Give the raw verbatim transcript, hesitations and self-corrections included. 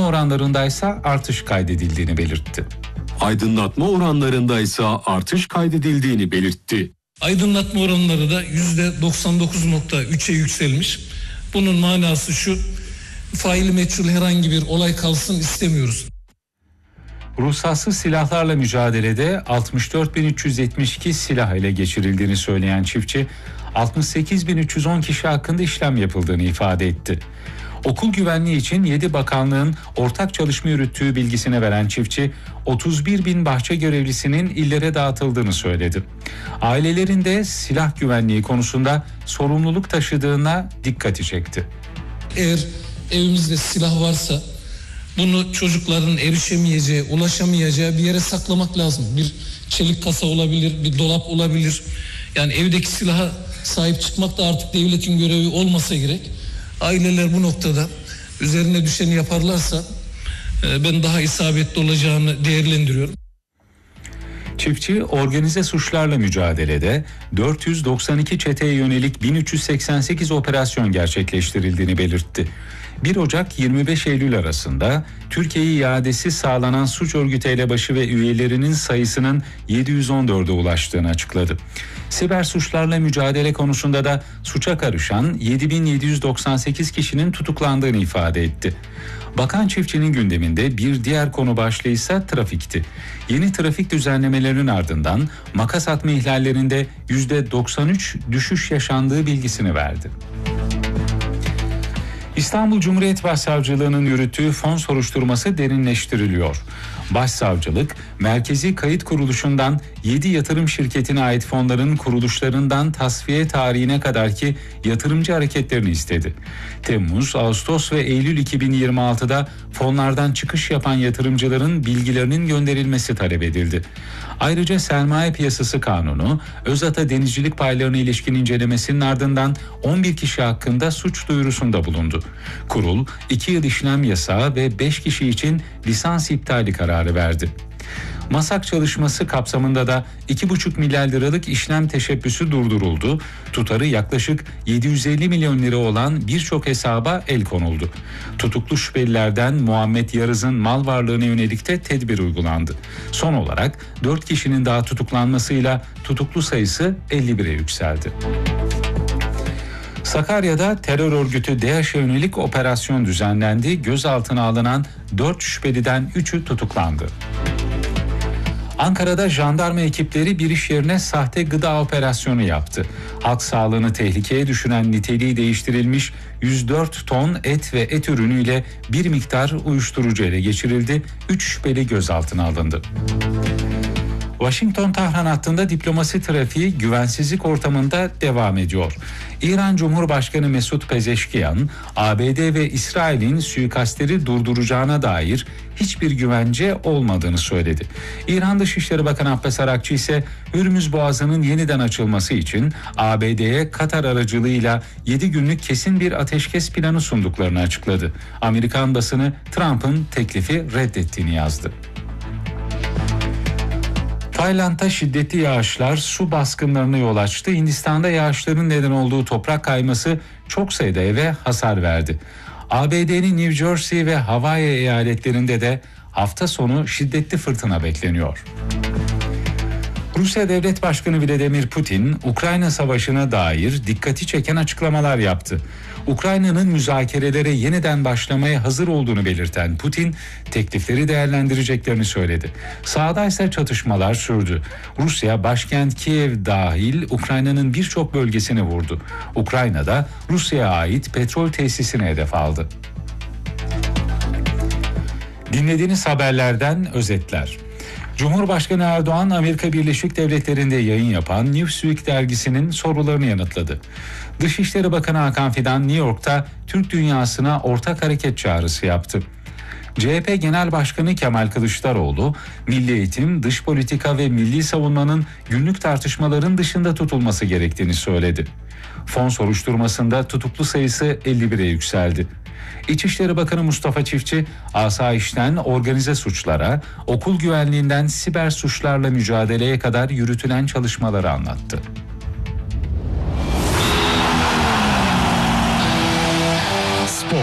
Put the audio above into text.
aydınlatma oranlarındaysa artış kaydedildiğini belirtti. Aydınlatma oranlarındaysa artış kaydedildiğini belirtti. Aydınlatma oranları da yüzde doksan dokuz nokta üçe yükselmiş. Bunun manası şu: faili meçhul herhangi bir olay kalsın istemiyoruz. Ruhsatsız silahlarla mücadelede altmış dört bin üç yüz yetmiş iki silah ele geçirildiğini söyleyen çiftçi, altmış sekiz bin üç yüz on kişi hakkında işlem yapıldığını ifade etti. Okul güvenliği için yedi bakanlığın ortak çalışma yürüttüğü bilgisine veren çiftçi, otuz bir bin bahçe görevlisinin illere dağıtıldığını söyledi. Ailelerin de silah güvenliği konusunda sorumluluk taşıdığına dikkati çekti. Eğer evimizde silah varsa bunu çocukların erişemeyeceği, ulaşamayacağı bir yere saklamak lazım. Bir çelik kasa olabilir, bir dolap olabilir. Yani evdeki silaha sahip çıkmak da artık devletin görevi olmasa gerek. Aileler bu noktada üzerine düşeni yaparlarsa ben daha isabetli olacağını değerlendiriyorum. Çiftçi, organize suçlarla mücadelede dört yüz doksan iki çeteye yönelik bin üç yüz seksen sekiz operasyon gerçekleştirildiğini belirtti. bir Ocak yirmi beş Eylül arasında Türkiye'ye iadesi sağlanan suç örgütü elebaşı ve üyelerinin sayısının yedi yüz on dörde ulaştığını açıkladı. Siber suçlarla mücadele konusunda da suça karışan yedi bin yedi yüz doksan sekiz kişinin tutuklandığını ifade etti. Bakan Çiftçi'nin gündeminde bir diğer konu başlığı ise trafikti. Yeni trafik düzenlemelerinin ardından makas atma ihlallerinde yüzde doksan üç düşüş yaşandığı bilgisini verdi. İstanbul Cumhuriyet Başsavcılığı'nın yürüttüğü fon soruşturması derinleştiriliyor. Başsavcılık, Merkezi Kayıt Kuruluşu'ndan yedi yatırım şirketine ait fonların kuruluşlarından tasfiye tarihine kadarki yatırımcı hareketlerini istedi. Temmuz, Ağustos ve Eylül iki bin yirmi altıda fonlardan çıkış yapan yatırımcıların bilgilerinin gönderilmesi talep edildi. Ayrıca Sermaye Piyasası Kanunu, Özata denizcilik paylarına ilişkin incelemesinin ardından on bir kişi hakkında suç duyurusunda bulundu. Kurul, iki yıl işlem yasağı ve beş kişi için lisans iptali kararı verdi. Masak çalışması kapsamında da iki buçuk milyar liralık işlem teşebbüsü durduruldu. Tutarı yaklaşık yedi yüz elli milyon lira olan birçok hesaba el konuldu. Tutuklu şüphelilerden Muhammed Yarız'ın mal varlığına yönelik de tedbir uygulandı. Son olarak dört kişinin daha tutuklanmasıyla tutuklu sayısı elli bire yükseldi. Sakarya'da terör örgütü DAEŞ'e yönelik operasyon düzenlendi. Gözaltına alınan dört şüpheliden üçü tutuklandı. Ankara'da jandarma ekipleri bir iş yerine sahte gıda operasyonu yaptı. Halk sağlığını tehlikeye düşüren niteliği değiştirilmiş yüz dört ton et ve et ürünüyle bir miktar uyuşturucu ele geçirildi. üç şüpheli gözaltına alındı. Washington-Tahran hattında diplomasi trafiği güvensizlik ortamında devam ediyor. İran Cumhurbaşkanı Mesut Pezeşkiyan, A B D ve İsrail'in suikastleri durduracağına dair hiçbir güvence olmadığını söyledi. İran Dışişleri Bakanı Abbas Arakçı ise Hürmüz Boğazı'nın yeniden açılması için A B D'ye Katar aracılığıyla yedi günlük kesin bir ateşkes planı sunduklarını açıkladı. Amerikan basını Trump'ın teklifi reddettiğini yazdı. Tayland'da şiddetli yağışlar su baskınlarına yol açtı. Hindistan'da yağışların neden olduğu toprak kayması çok sayıda eve hasar verdi. A B D'nin New Jersey ve Hawaii eyaletlerinde de hafta sonu şiddetli fırtına bekleniyor. Rusya Devlet Başkanı Vladimir Putin, Ukrayna Savaşı'na dair dikkati çeken açıklamalar yaptı. Ukrayna'nın müzakerelere yeniden başlamaya hazır olduğunu belirten Putin, teklifleri değerlendireceklerini söyledi. Sahada ise çatışmalar sürdü. Rusya başkent Kiev dahil Ukrayna'nın birçok bölgesini vurdu. Ukrayna'da Rusya'ya ait petrol tesisini hedef aldı. Dinlediğiniz haberlerden özetler. Cumhurbaşkanı Erdoğan, Amerika Birleşik Devletleri'nde yayın yapan Newsweek dergisinin sorularını yanıtladı. Dışişleri Bakanı Hakan Fidan, New York'ta Türk dünyasına ortak hareket çağrısı yaptı. C H P Genel Başkanı Kemal Kılıçdaroğlu, milli eğitim, dış politika ve milli savunmanın günlük tartışmaların dışında tutulması gerektiğini söyledi. Fon soruşturmasında tutuklu sayısı elli bire yükseldi. İçişleri Bakanı Mustafa Çiftçi, asayişten organize suçlara, okul güvenliğinden siber suçlarla mücadeleye kadar yürütülen çalışmaları anlattı.